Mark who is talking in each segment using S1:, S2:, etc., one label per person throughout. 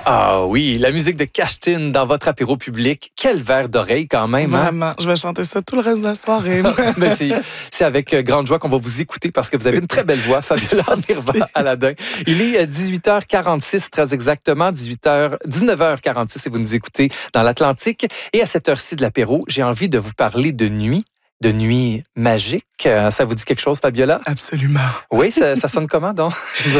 S1: Ah oui, la musique de Cashtin dans votre apéro public. Quel verre d'oreille quand même. Hein?
S2: Vraiment, je vais chanter ça tout le reste de la soirée.
S1: Mais c'est avec grande joie qu'on va vous écouter parce que vous avez une très belle voix, Fabiola Mirva Aladin. Il est 18h46, très exactement, 19h46 et vous nous écoutez dans l'Atlantique. Et à cette heure-ci de l'apéro, j'ai envie de vous parler de nuit magique. Ça vous dit quelque chose, Fabiola?
S2: Absolument.
S1: Oui, ça sonne comment, donc?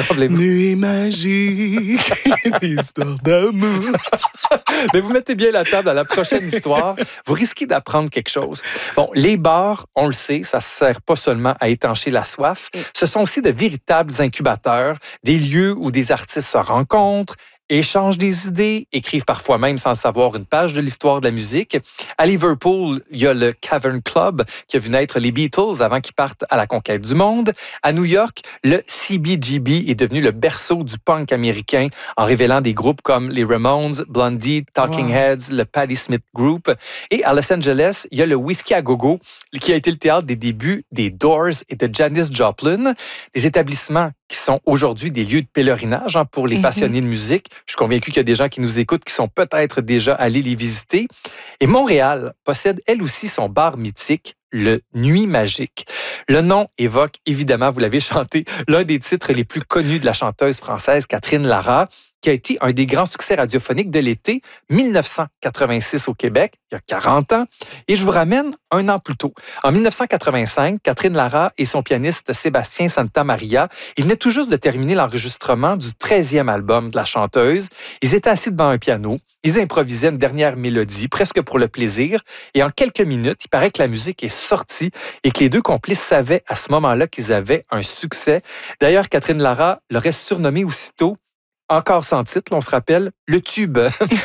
S2: Nuit magique, histoire d'amour.
S1: Mais vous mettez bien la table à la prochaine histoire. Vous risquez d'apprendre quelque chose. Bon, les bars, on le sait, ça ne sert pas seulement à étancher la soif. Ce sont aussi de véritables incubateurs, des lieux où des artistes se rencontrent, échangent des idées, écrivent parfois même sans savoir une page de l'histoire de la musique. À Liverpool, il y a le Cavern Club qui a vu naître les Beatles avant qu'ils partent à la conquête du monde. À New York, le CBGB est devenu le berceau du punk américain en révélant des groupes comme les Ramones, Blondie, Talking Heads, le Patti Smith Group. Et à Los Angeles, il y a le Whiskey à Go-Go qui a été le théâtre des débuts des Doors et de Janis Joplin, des établissements qui sont aujourd'hui des lieux de pèlerinage pour les passionnés de musique. Je suis convaincu qu'il y a des gens qui nous écoutent qui sont peut-être déjà allés les visiter. Et Montréal possède elle aussi son bar mythique, le Nuit Magique. Le nom évoque, évidemment, vous l'avez chanté, l'un des titres les plus connus de la chanteuse française Catherine Lara, qui a été un des grands succès radiophoniques de l'été 1986 au Québec, il y a 40 ans. Et je vous ramène un an plus tôt. En 1985, Catherine Lara et son pianiste Sébastien Santamaria, ils venaient tout juste de terminer l'enregistrement du 13e album de la chanteuse. Ils étaient assis devant un piano, ils improvisaient une dernière mélodie, presque pour le plaisir. Et en quelques minutes, il paraît que la musique est sortie et que les deux complices savaient à ce moment-là qu'ils avaient un succès. D'ailleurs, Catherine Lara l'aurait surnommé aussitôt, encore sans titre, on se rappelle, le tube.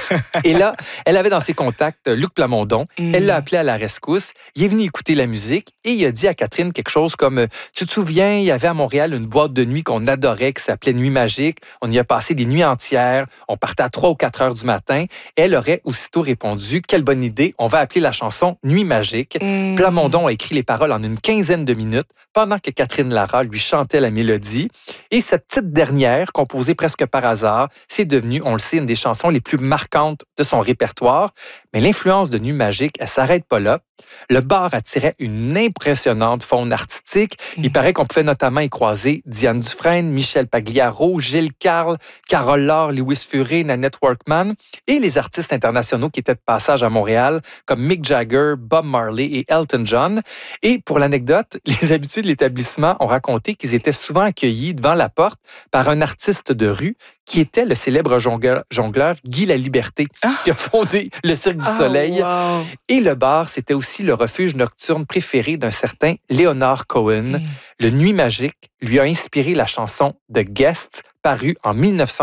S1: Et là, elle avait dans ses contacts Luc Plamondon. Elle l'a appelé à la rescousse. Il est venu écouter la musique et il a dit à Catherine quelque chose comme « Tu te souviens, il y avait à Montréal une boîte de nuit qu'on adorait qui s'appelait Nuit Magique. On y a passé des nuits entières. On partait à 3 ou 4 heures du matin. » Elle aurait aussitôt répondu « Quelle bonne idée. On va appeler la chanson Nuit Magique. » Plamondon a écrit les paroles en une quinzaine de minutes pendant que Catherine Lara lui chantait la mélodie. Et cette petite dernière, composée presque par hasard, c'est devenu, on le sait, une des chansons les plus marquantes de son répertoire. Mais l'influence de Nuit Magique, elle s'arrête pas là. Le bar attirait une impressionnante faune artistique. Il paraît qu'on pouvait notamment y croiser Diane Dufresne, Michel Pagliaro, Gilles Carle, Carole Laure, Louis Furet, Nanette Workman et les artistes internationaux qui étaient de passage à Montréal, comme Mick Jagger, Bob Marley et Elton John. Et pour l'anecdote, les habitués de l'établissement ont raconté qu'ils étaient souvent accueillis devant la porte par un artiste de rue qui était le célèbre jongleur Guy Laliberté, qui a fondé le Cirque du Soleil.
S2: Wow.
S1: Et le bar, c'était aussi le refuge nocturne préféré d'un certain Leonard Cohen. Le Nuit Magique lui a inspiré la chanson The Guest, parue en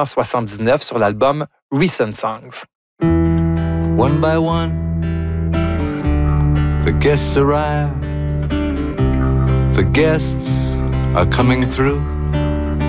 S1: 1979 sur l'album Recent Songs.
S3: One by one, the guests arrive. The guests are coming through.